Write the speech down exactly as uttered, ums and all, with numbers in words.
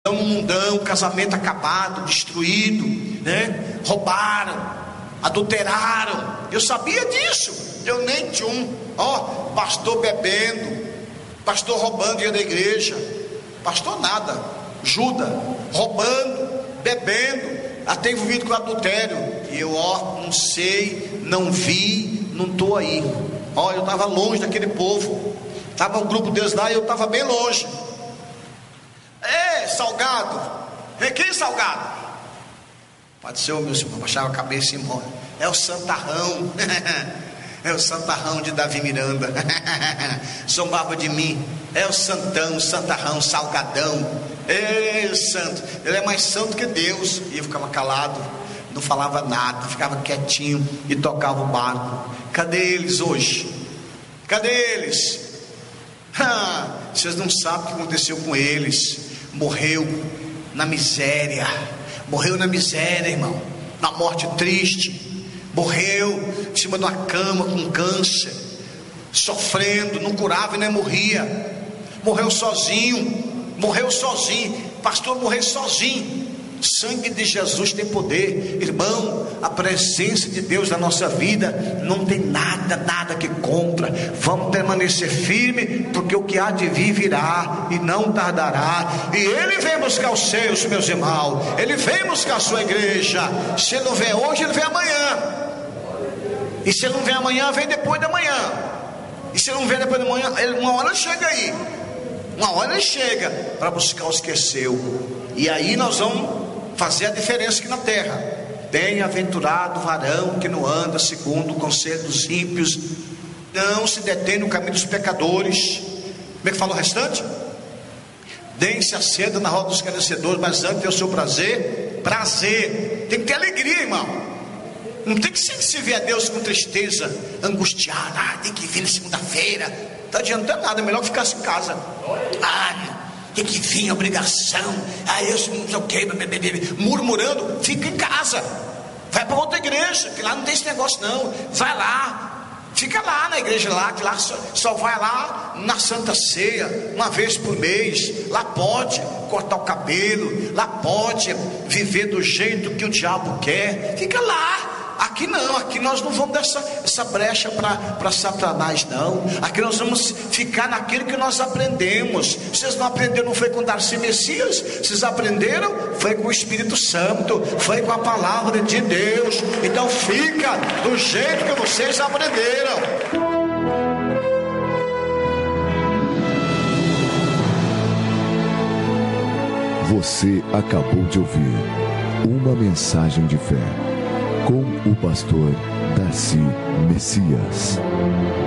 no mundão, casamento acabado, destruído, né? Roubaram, adulteraram. Eu sabia disso. Eu nem tinha um, ó, pastor bebendo, pastor roubando dinheiro da igreja, pastor nada, Judas roubando, bebendo, até envolvido com adultério. E eu, ó, não sei, não vi, não estou aí. Ó, eu estava longe daquele povo. Estava um grupo deles lá e eu estava bem longe. É, Salgado. É quem, Salgado? Pode ser o meu irmão. Baixava a cabeça e morre. É o Santarrão. É o Santarrão de Davi Miranda. Zombava de mim. É o Santão, Santarrão, Salgadão. É, santo. Ele é mais santo que Deus. E eu ficava calado, não falava nada, ficava quietinho e tocava o barco. Cadê eles hoje? Cadê eles? Ah, vocês não sabem o que aconteceu com eles. Morreu na miséria. Morreu na miséria, irmão. Na morte triste. Morreu em cima de uma cama com câncer, sofrendo, não curava e nem morria. Morreu sozinho. Morreu sozinho. Pastor, morreu sozinho. Sangue de Jesus tem poder, irmão. A presença de Deus na nossa vida não tem nada, nada que contra. Vamos permanecer firme, porque o que há de vir virá e não tardará. E Ele vem buscar os seus, meus irmãos. Ele vem buscar a sua igreja. Se Ele não vem hoje, Ele vem amanhã. E se Ele não vem amanhã, vem depois da manhã. E se Ele não vem depois da manhã, ele, uma hora chega aí. Uma hora Ele chega para buscar os que é seu. E aí nós vamos fazer a diferença aqui na terra. Bem-aventurado o varão que não anda segundo o conselho dos ímpios, não se detém no caminho dos pecadores. Como é que fala o restante? Deem-se a seda na roda dos escarnecedores, mas antes ter o seu prazer. Prazer, tem que ter alegria, irmão. Não tem que sempre se ver a Deus com tristeza, angustiado. Ah, tem que vir na segunda-feira. Não está adiantando nada, é melhor que ficasse em casa. Ah, tem que vir, obrigação. Ah, eu não sei o que, murmurando. Fica em casa, vai para outra igreja, que lá não tem esse negócio não. Vai lá, fica lá na igreja lá, que lá só, só vai lá na Santa Ceia, uma vez por mês. Lá pode cortar o cabelo, lá pode viver do jeito que o diabo quer. Fica lá. Aqui não, aqui nós não vamos dar essa, essa brecha para Satanás, não. Aqui nós vamos ficar naquilo que nós aprendemos. Vocês não aprenderam, não foi com Darcy Messias. Vocês aprenderam, foi com o Espírito Santo, foi com a palavra de Deus. Então fica do jeito que vocês aprenderam. Você acabou de ouvir uma mensagem de fé com o pastor Darcy Messias.